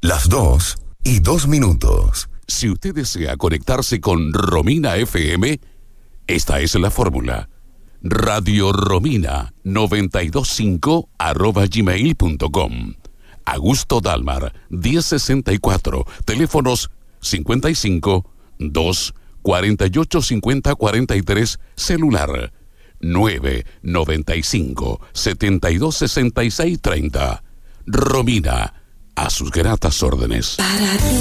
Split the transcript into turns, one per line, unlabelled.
Las 2:02.
Si usted desea conectarse con Romina FM, esta es la fórmula. Radio Romina 925@gmail.com. Augusto Dalmar 1064. Teléfonos 55 2 48 50 43. Celular 995 72 66 30. Romina, a sus gratas órdenes.